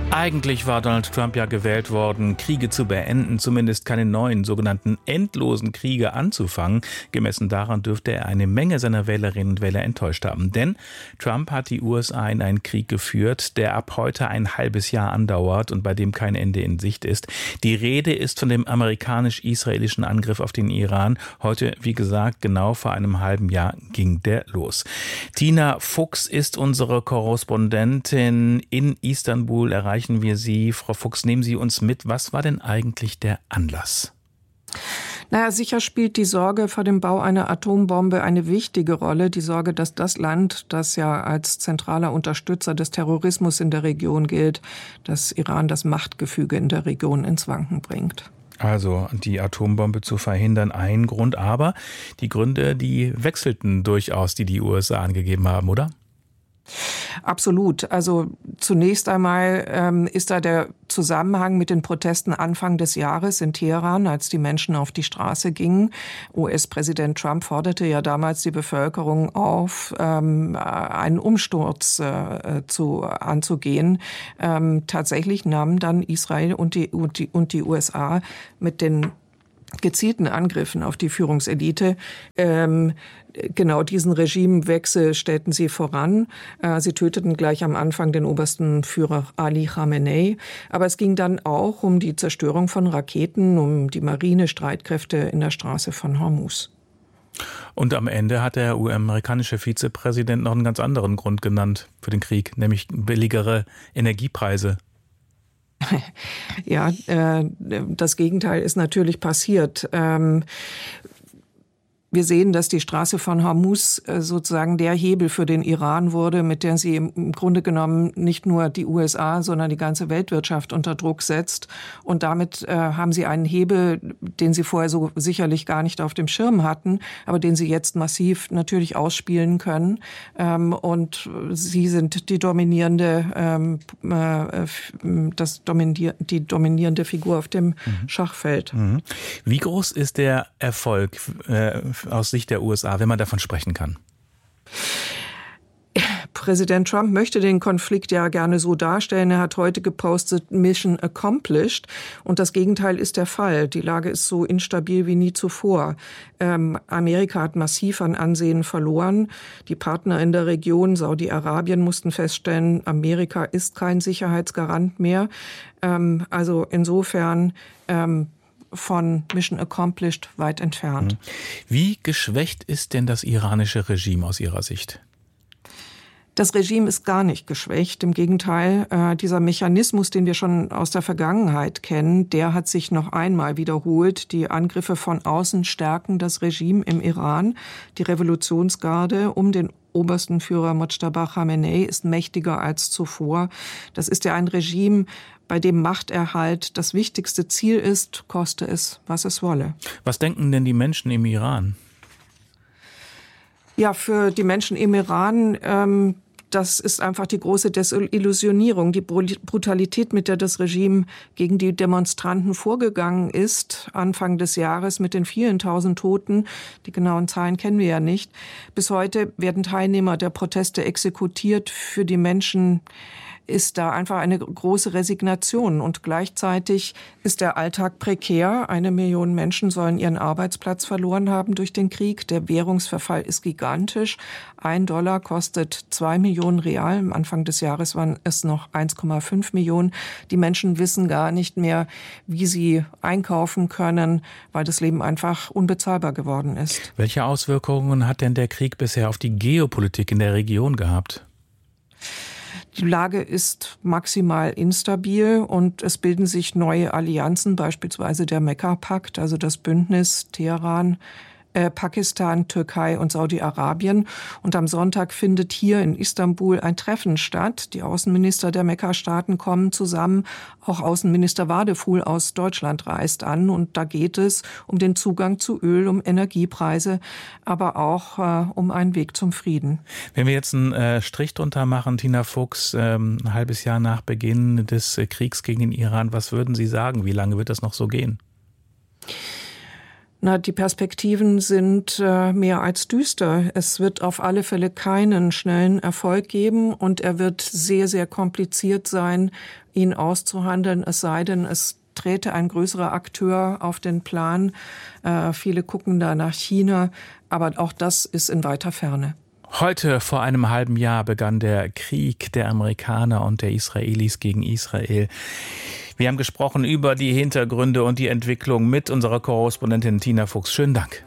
Eigentlich war Donald Trump ja gewählt worden, Kriege zu beenden, zumindest keine neuen sogenannten endlosen Kriege anzufangen. Gemessen daran dürfte er eine Menge seiner Wählerinnen und Wähler enttäuscht haben. Denn Trump hat die USA in einen Krieg geführt, der ab heute ein halbes Jahr andauert und bei dem kein Ende in Sicht ist. Die Rede ist von dem amerikanisch-israelischen Angriff auf den Iran. Heute, wie gesagt, genau vor einem halben Jahr ging der los. Tina Fuchs ist unsere Korrespondentin in Istanbul. Erreichen wir Sie. Frau Fuchs, nehmen Sie uns mit. Was war denn eigentlich der Anlass? Naja, sicher spielt die Sorge vor dem Bau einer Atombombe eine wichtige Rolle. Die Sorge, dass das Land, das ja als zentraler Unterstützer des Terrorismus in der Region gilt, dass Iran das Machtgefüge in der Region ins Wanken bringt. Also die Atombombe zu verhindern, ein Grund. Aber die Gründe, die wechselten durchaus, die USA angegeben haben, oder? Absolut. Also zunächst einmal ist da der Zusammenhang mit den Protesten Anfang des Jahres in Teheran, als die Menschen auf die Straße gingen. US-Präsident Trump forderte ja damals die Bevölkerung auf, einen Umsturz anzugehen. Tatsächlich nahmen dann Israel und die USA mit den gezielten Angriffen auf die Führungselite genau diesen Regimewechsel stellten sie voran. Sie töteten gleich am Anfang den obersten Führer Ali Khamenei. Aber es ging dann auch um die Zerstörung von Raketen, um die Marinestreitkräfte in der Straße von Hormuz. Und am Ende hat der US-amerikanische Vizepräsident noch einen ganz anderen Grund genannt für den Krieg, nämlich billigere Energiepreise. Ja, das Gegenteil ist natürlich passiert. Wir sehen, dass die Straße von Hormuz sozusagen der Hebel für den Iran wurde, mit der sie im Grunde genommen nicht nur die USA, sondern die ganze Weltwirtschaft unter Druck setzt. Und damit haben sie einen Hebel, den sie vorher so sicherlich gar nicht auf dem Schirm hatten, aber den sie jetzt massiv natürlich ausspielen können. Und sie sind die dominierende Figur auf dem Schachfeld. Wie groß ist der Erfolg aus Sicht der USA, wenn man davon sprechen kann? Präsident Trump möchte den Konflikt ja gerne so darstellen. Er hat heute gepostet, Mission accomplished. Und das Gegenteil ist der Fall. Die Lage ist so instabil wie nie zuvor. Amerika hat massiv an Ansehen verloren. Die Partner in der Region, Saudi-Arabien, mussten feststellen, Amerika ist kein Sicherheitsgarant mehr. Also insofern von Mission accomplished weit entfernt. Wie geschwächt ist denn das iranische Regime aus Ihrer Sicht? Das Regime ist gar nicht geschwächt. Im Gegenteil, dieser Mechanismus, den wir schon aus der Vergangenheit kennen, der hat sich noch einmal wiederholt. Die Angriffe von außen stärken das Regime im Iran. Die Revolutionsgarde um den obersten Führer Mojtaba Khamenei ist mächtiger als zuvor. Das ist ja ein Regime, bei dem Machterhalt das wichtigste Ziel ist, koste es, was es wolle. Was denken denn die Menschen im Iran? Ja, für die Menschen im Iran, das ist einfach die große Desillusionierung, die Brutalität, mit der das Regime gegen die Demonstranten vorgegangen ist, Anfang des Jahres mit den vielen tausend Toten. Die genauen Zahlen kennen wir ja nicht. Bis heute werden Teilnehmer der Proteste exekutiert. Für die Menschen ist da einfach eine große Resignation und gleichzeitig ist der Alltag prekär. 1 Million Menschen sollen ihren Arbeitsplatz verloren haben durch den Krieg. Der Währungsverfall ist gigantisch. $1 kostet 2 Millionen Real. Am Anfang des Jahres waren es noch 1,5 Millionen. Die Menschen wissen gar nicht mehr, wie sie einkaufen können, weil das Leben einfach unbezahlbar geworden ist. Welche Auswirkungen hat denn der Krieg bisher auf die Geopolitik in der Region gehabt? Die Lage ist maximal instabil und es bilden sich neue Allianzen, beispielsweise der Mekka-Pakt, also das Bündnis Teheran, Pakistan, Türkei und Saudi-Arabien. Und am Sonntag findet hier in Istanbul ein Treffen statt. Die Außenminister der Mekka-Staaten kommen zusammen. Auch Außenminister Wadefuhl aus Deutschland reist an. Und da geht es um den Zugang zu Öl, um Energiepreise, aber auch um einen Weg zum Frieden. Wenn wir jetzt einen Strich drunter machen, Tina Fuchs, ein halbes Jahr nach Beginn des Kriegs gegen den Iran, was würden Sie sagen? Wie lange wird das noch so gehen? Die Perspektiven sind mehr als düster. Es wird auf alle Fälle keinen schnellen Erfolg geben und er wird sehr, sehr kompliziert sein, ihn auszuhandeln, es sei denn, es träte ein größerer Akteur auf den Plan. Viele gucken da nach China, aber auch das ist in weiter Ferne. Heute vor einem halben Jahr begann der Krieg der Amerikaner und der Israelis gegen Israel. Wir haben gesprochen über die Hintergründe und die Entwicklung mit unserer Korrespondentin Tina Fuchs. Schönen Dank.